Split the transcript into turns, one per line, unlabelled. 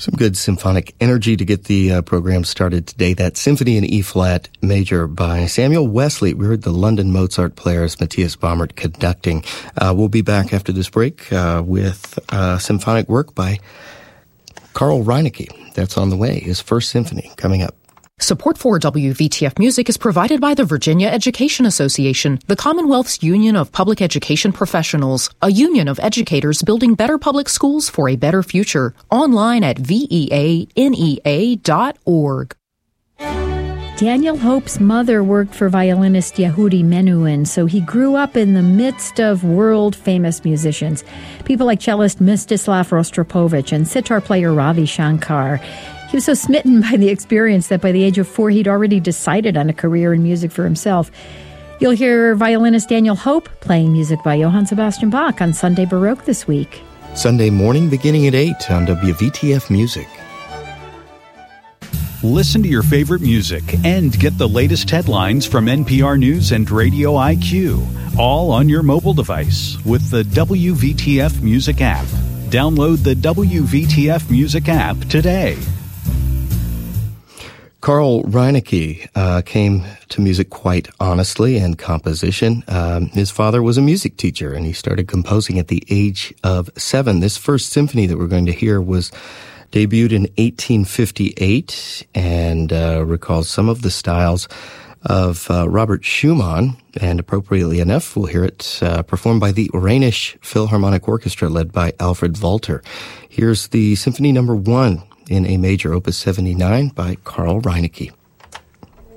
Some good symphonic energy to get the program started today. That Symphony in E-flat Major by Samuel Wesley. We heard the London Mozart players, Matthias Baumert, conducting. We'll be back after this break with symphonic work by Carl Reinecke. That's on the way. His first symphony coming up.
Support for WVTF Music is provided by the Virginia Education Association, the Commonwealth's Union of Public Education Professionals, a union of educators building better public schools for a better future. Online at veanea.org.
Daniel Hope's mother worked for violinist Yehudi Menuhin, so he grew up in the midst of world-famous musicians, people like cellist Mstislav Rostropovich and sitar player Ravi Shankar. He was so smitten by the experience that by the age of 4, he'd already decided on a career in music for himself. You'll hear violinist Daniel Hope playing music by Johann Sebastian Bach on Sunday Baroque this week.
Sunday morning beginning at 8 on WVTF Music.
Listen to your favorite music and get the latest headlines from NPR News and Radio IQ, all on your mobile device with the WVTF Music app. Download the WVTF Music app today.
Carl Reinecke came to music quite honestly and composition. His father was a music teacher, and he started composing at the age of 7. This first symphony that we're going to hear was debuted in 1858 and recalls some of the styles of Robert Schumann, and appropriately enough, we'll hear it performed by the Rhenish Philharmonic Orchestra led by Alfred Walter. Here's the Symphony Number 1 in A Major, Opus 79 by Carl Reinecke.